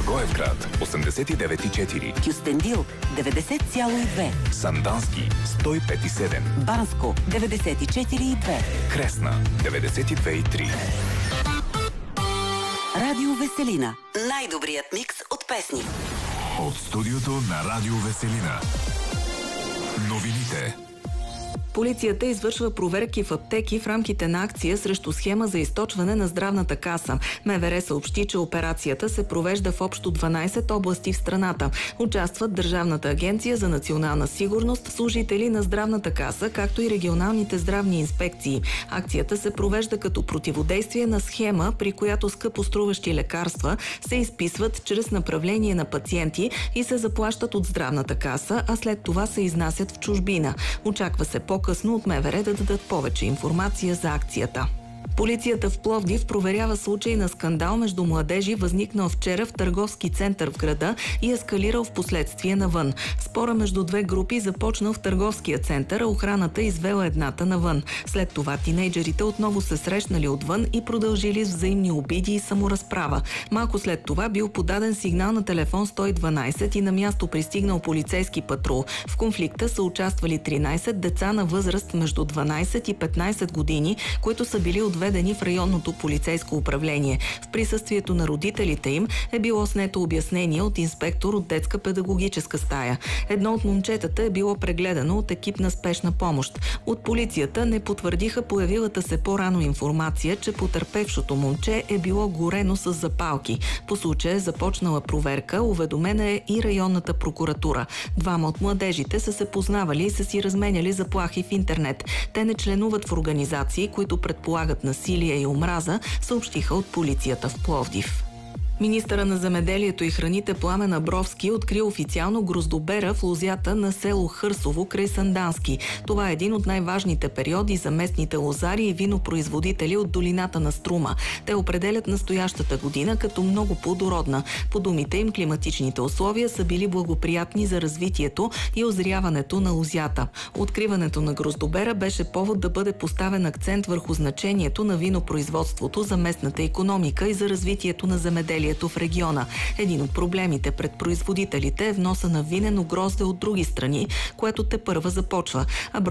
Благоевград 89,4, Кюстендил 90,2, Сандански 105,7, Банско 94,2, Кресна 92,3. Радио Веселина. Най-добрият микс от песни. От студиото на Радио Веселина. Новините. Полицията извършва проверки в аптеки в рамките на акция срещу схема за източване на здравната каса. МВР съобщи, че операцията се провежда в общо 12 области в страната. Участват Държавната агенция за национална сигурност, служители на здравната каса, както и регионалните здравни инспекции. Акцията се провежда като противодействие на схема, при която скъпоструващи лекарства се изписват чрез направление на пациенти и се заплащат от здравната каса, а след това се изнасят в чужбина. Очаква се по-късно от МВР да дадат повече информация за акцията. Полицията в Пловдив проверява случай на скандал между младежи, възникнал вчера в търговски център в града и ескалирал в последствие навън. Спора между две групи започнал в търговския център, а охраната извела едната навън. След това тинейджерите отново се срещнали отвън и продължили с взаимни обиди и саморазправа. Малко след това бил подаден сигнал на телефон 112 и на място пристигнал полицейски патрул. В конфликта са участвали 13 деца на възраст между 12 и 15 години, които са били отведени в районното полицейско управление. В присъствието на родителите им е било снето обяснение от инспектор от детска педагогическа стая. Едно от момчетата е било прегледано от екип на спешна помощ. От полицията не потвърдиха появилата се по-рано информация, че потърпевшото момче е било горено с запалки. По случая е започнала проверка, уведомена е и районната прокуратура. Двама от младежите са се познавали и са си разменяли заплахи в интернет. Те не членуват в организации, които предполагат насилие и омраза, съобщиха от полицията в Пловдив. Министъра на земеделието и храните Пламен Абровски откри официално гроздобера в лозята на село Хърсово край Сандански. Това е един от най-важните периоди за местните лозари и винопроизводители от долината на Струма. Те определят настоящата година като много плодородна. По думите им, климатичните условия са били благоприятни за развитието и озряването на лозята. Откриването на гроздобера беше повод да бъде поставен акцент върху значението на винопроизводството за местната икономика и за развитието на земеделието в региона. Един от проблемите пред производителите е вноса на винено грозде от други страни, което тепърва започва.